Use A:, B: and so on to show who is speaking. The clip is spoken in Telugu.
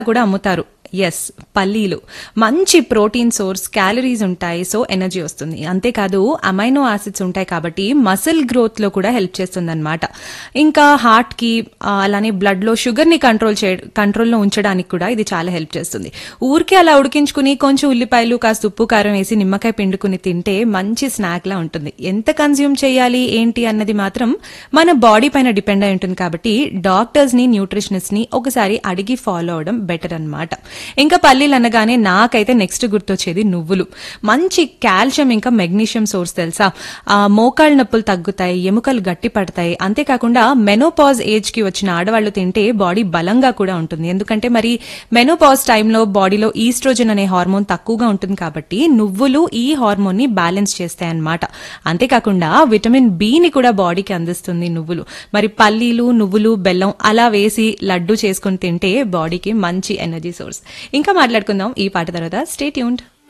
A: కూడా అమ్ముతారు. ఎస్, పల్లీలు మంచి ప్రోటీన్ సోర్స్, క్యాలరీస్ ఉంటాయి, సో ఎనర్జీ వస్తుంది. అంతేకాదు అమైనో యాసిడ్స్ ఉంటాయి కాబట్టి మసిల్ గ్రోత్ లో కూడా హెల్ప్ చేస్తుంది అనమాట. ఇంకా హార్ట్ కి అలానే బ్లడ్ లో షుగర్ ని కంట్రోల్లో ఉంచడానికి కూడా ఇది చాలా హెల్ప్ చేస్తుంది. ఊరికే అలా ఉడికించుకుని కొంచెం ఉల్లిపాయలు, కాస్త ఉప్పు కారం వేసి నిమ్మకాయ పిండుకుని తింటే మంచి స్నాక్ లా ఉంటుంది. ఎంత కన్జ్యూమ్ చేయాలి ఏంటి అన్నది మాత్రం మన బాడీ పైన డిపెండ్ అయి ఉంటుంది కాబట్టి డాక్టర్స్ ని, న్యూట్రిషనిస్ట్ ని ఒకసారి అడిగి ఫాలో అవడం బెటర్ అన్నమాట. ఇంకా పల్లీలు అనగానే నాకైతే నెక్స్ట్ గుర్తొచ్చేది నువ్వులు. మంచి కాల్షియం ఇంకా మెగ్నీషియం సోర్స్ తెలుసా. మోకాళ్ళ నొప్పులు తగ్గుతాయి, ఎముకలు గట్టి పడతాయి. అంతేకాకుండా మెనోపాజ్ ఏజ్ కి వచ్చిన ఆడవాళ్లు తింటే బాడీ బలంగా కూడా ఉంటుంది. ఎందుకంటే మరి మెనోపాజ్ టైంలో బాడీలో ఈస్ట్రోజన్ అనే హార్మోన్ తక్కువగా ఉంటుంది కాబట్టి నువ్వులు ఈ హార్మోన్ ని బ్యాలెన్స్ చేస్తాయి అన్నమాట. అంతేకాకుండా విటమిన్ బి ని కూడా బాడీకి అందిస్తుంది నువ్వులు. మరి పల్లీలు, నువ్వులు, బెల్లం అలా వేసి లడ్డు చేసుకుని తింటే బాడీకి మంచి ఎనర్జీ సోర్స్. ఇంకా మాట్లాడుకుందాం ఈ పాట తర్వాత. Stay tuned.